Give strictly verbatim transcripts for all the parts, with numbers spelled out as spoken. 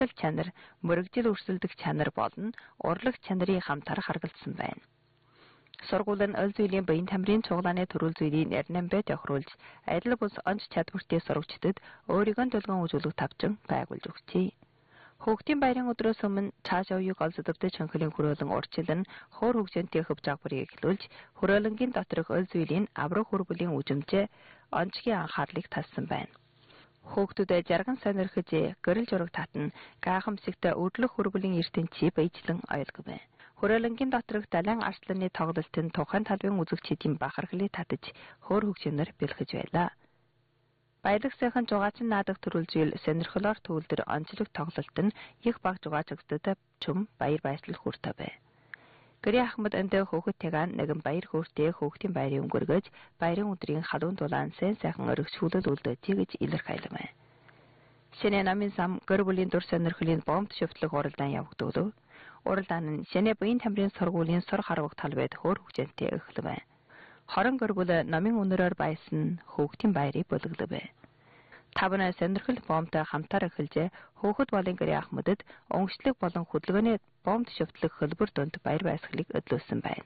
чанар, мөрөгжил өрсөлдөх чанар болон урлаг чанарын хамтар харгалзсан байна. Сургууль нь оль зүйлийн баян тамирын цуглааны төрөл зүйлийн нарнамбай тохируулж, адил бус онц чадвартай сурагчдад өөрийгөө төлгөн үзүүлэх тавчин байгуулж өгчээ. Хүүхдийн баярын өдрөөс өмнө цааш оюуг олзодовтой чанхлын хүрээлэн урьдчилан хуур хөгжөөнтэй хөв загварыг эхлүүлж, хүрээлэнгийн доторх оль зүйлийн авраг хүрбэлийн үжимжээ онцгийн анхаарлыг татсан байна. Хүүхдүүдэд жарган сонирхож, гэрэл зураг татна, гайхамшигтай өрлөх хүрбэлийн ертөнцийг баяжлан ойлгов. Хүрээлэнгийн доторх далайн арсланы тоглолт нь тухайн талбайн үзэгчдийн бахархлыг татаж, хуур хөгжөөнөөр бэлгэж байлаа. Баялаг сайхан жугаачин наадах төрөл зүйл сонирхлоор төвлөр онцлог тоглолт нь их баг жугаачдад чум баяр баясгал хүртэ бай. Гэрээ Ахмад эндээ хөөхөттэйгэн нэгэн баяр хөөртэй хөөхтийн баярын өнгөргөж, баярын өдрийн халуун дулаан сайн сайхан өргөжүүлэл үлдээжээ гэж илэрхийлэв. Шинэ намын сам гэр бүлийн дур сонирхлын бомб шөвтлөх уралдаан явагдав. Уралдаан нь шинэ баян тамирын сургуулийн сур харвах талбайд хөөр хөгжөөнтэй эхлэв. Хорон гэр бүл намын өнөрөөр баясан хөөхтийн баярыг бүлэглэв. Тавна сонирхол бомбтой хамтаар эхэлж, хөөхд болон гэрээ Ахмадд өнгөчлөг болон хөдөлгөөний бомб шөвтлөх хөлбөр донд баяр баясгалыг өдлөөсөн байна.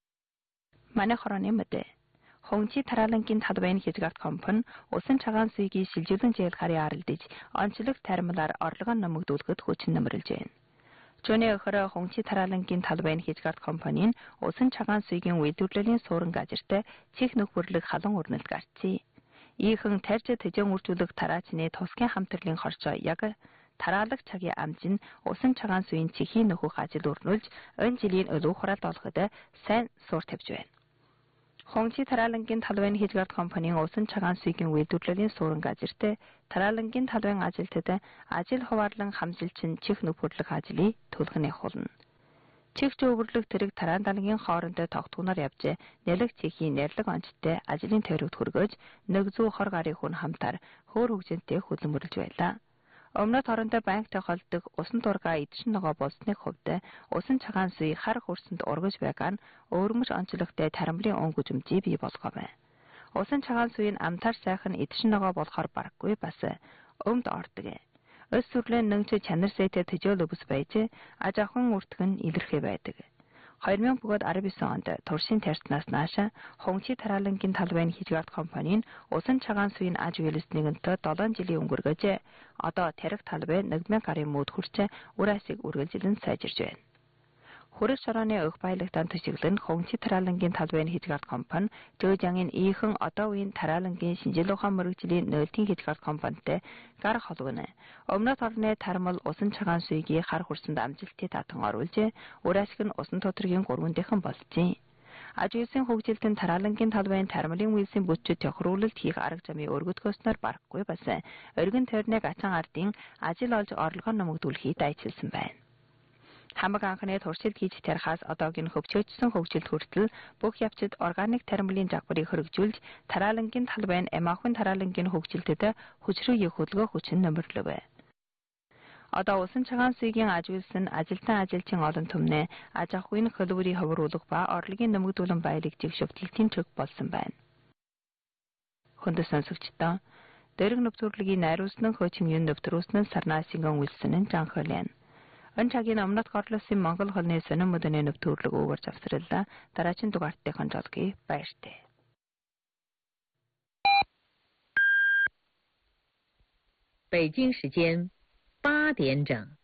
Манай хорооны мэдээ. Хончи тараалангийн талбайн хязгаарт компани усан цагаан суйгийн шилжүүлэн жээл харьяа аралдаж, онцлог таримлаар орлогоо нэмэгдүүлэхэд хүчин нэмэрлэж байна. Жуны өхөр Хончи тараалангийн талбайн хязгаарт компани нь усан цагаан суйгийн үйлдвэрлэлийн суурин газартай чих нөхөрлөг халуун өрнөлт гарчээ. Ийхэн тарж тэжэн үржүүлэх тараачны тусгийн хамтрлын хорчоо яг тараалаг цагийн амж нь усан цагаан суйн чихийн нөхөх ажил өрнүүлж, өн жилийн өлөө хураалт олоход сайн суур тавьж байна. Хончи тараалангийн талбайн хязгаарт компанийн усан цагаан суйгийн үйлдвэрлэлийн суурин газартай тараалангийн талбайн ажилтнад ажил хуваарлан хамжилчин чих нөхөрлөх ажлыг төлгөн явуулна. Чих зөвөрлөх тэрэг тараан далангийн хоорондоо тогтгоноор явж, нэлэг чихийн нэрлэг онцтой ажлын тойрогт хүргэж, нэг зүү хор гарын хүн хамтаар хөөр хөгжөнтэй хөдөлмөрлж байлаа. Өмнөд хорондоо банк тохиолдог усан дургаа эдшин ногоо болсны хувьд усан цагаан суй хар хөрсөнд ургаж байгаа нь өөрмөж онцлогтой тарамлын өнгөжмжийг бий болгов. Усан цагаан суйн амтар сайхан эдшин ногоо болохоор барахгүй бас өмд ордог. Өс сүрлэн нэмч чанар сайтай төжөөл өвс байж, аж ахуйн үртгэн илэрхий байдаг. хоёр мянга дөрвөн онд туршийн тарснаас нааш Хончи тараалангийн талбайн хязгаарт компани нь усан цагаан суйн аж үйлс нэгэнтээ долоон жилийн өнгөргөж, одоо тарих талбай нэг мянган гарын мөд хүрч үр асыг үргэлжлэн сайжирж байна. Хүрэг шорооны өх баялагтан төшөглөн Хончи тараалангийн талбайн хязгаарт компани Жөөжангийн ийхэн одоо үеийн тараалангийн шинжил ухаан мөрөгжлийн нөлтийн хязгаарт компанитай гар холгоно. Өмнөд орны тармал усан цагаан суйгийн хар хурсанд амжилтыг татан оруулж, үр асг нь усан тодоргийн гурвандэхан болжээ. Аж үйлсийн хөгжилтөнд тараалангийн талбайн тармалын үйлсийн бүтчид тохируулалт хийх арга замын өргөдгөөснөр барахгүй бас өргөн тойрныг ачаан ардын ажил олж орлогоо нэмэгдүүлэхийг дайчилсан байна. Хамаг анхны туршилт хийж тарихаас одоогийн хөвчөөжсөн хөгжилт хүртэл бүх явцад органик таримлын загварыг хөргөжүүлж, тараалангийн талбайн эмаахын тараалангийн хөгжилтэд хүчрэг хөдөлгөөх хүчин нэмэрлэв. Одоо усан цагаан суйгийн аж үйлс нь ажилтан ажилчин олон түмнээ аж ахуйн хөлбөрийн хөврүүлэх ба орлогын нэмэгдүүлэн баялагжих шөвтлөлтийн чөг болсон байна. Хүндэт сонсогчдоо, дэрэг нэвтрүүлгийн найруулсан хөөчм юм нэвтрүүлсэн сарнаа сингэн үйлсэн нь жанхолын өн цагийн өмнөд горлосын Монгол холны сонин мөдөний нэвтрүүлэг өгөр завсралла дараагийн дугаартыг хонжолгоё баяртай. Beijing 时间八点整。